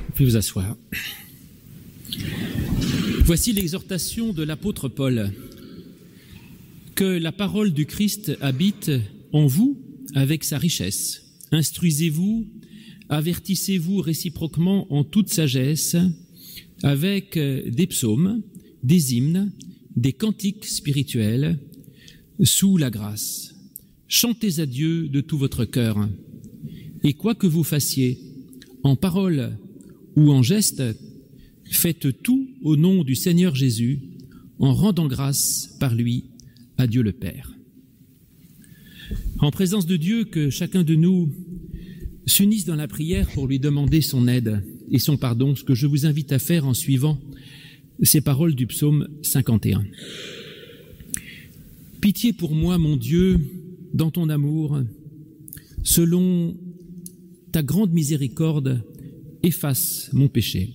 Vous pouvez vous asseoir. Voici l'exhortation de l'apôtre Paul. Que la parole du Christ habite en vous avec sa richesse. Instruisez-vous, avertissez-vous réciproquement en toute sagesse, avec des psaumes, des hymnes, des cantiques spirituels, sous la grâce. Chantez à Dieu de tout votre cœur. Et quoi que vous fassiez, en parole ou en geste, faites tout au nom du Seigneur Jésus, en rendant grâce par lui à Dieu le Père. En présence de Dieu, que chacun de nous s'unisse dans la prière pour lui demander son aide et son pardon, ce que je vous invite à faire en suivant ces paroles du psaume 51. Pitié pour moi, mon Dieu, dans ton amour, selon ta grande miséricorde, efface mon péché.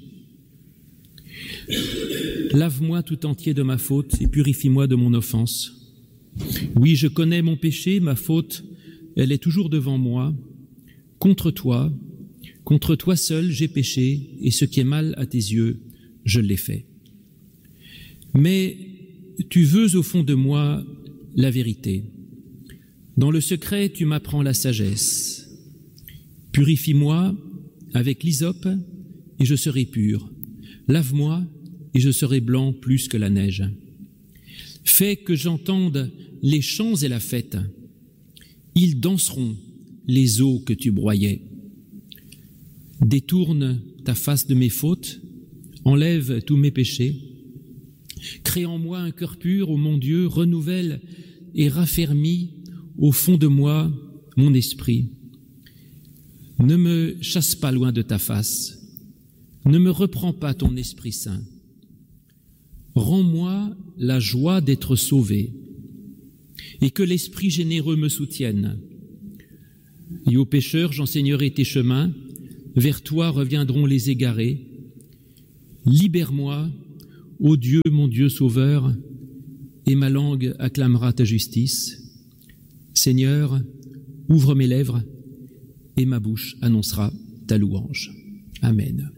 Lave-moi tout entier de ma faute et purifie-moi de mon offense. Oui, je connais mon péché, ma faute, elle est toujours devant moi. Contre toi seul j'ai péché, et ce qui est mal à tes yeux, je l'ai fait. Mais tu veux au fond de moi la vérité. Dans le secret, tu m'apprends la sagesse. Purifie-moi avec l'hysope, et je serai pur. Lave-moi, et je serai blanc plus que la neige. Fais que j'entende les chants et la fête. Ils danseront les eaux que tu broyais. Détourne ta face de mes fautes, enlève tous mes péchés. Crée en moi un cœur pur, ô mon Dieu, renouvelle et raffermis au fond de moi mon esprit. Ne me chasse pas loin de ta face, ne me reprends pas ton Esprit Saint. Rends-moi la joie d'être sauvé, et que l'Esprit généreux me soutienne. Et aux pécheurs, j'enseignerai tes chemins, vers toi reviendront les égarés. Libère-moi, ô Dieu, mon Dieu sauveur, et ma langue acclamera ta justice. Seigneur, ouvre mes lèvres, et ma bouche annoncera ta louange. Amen.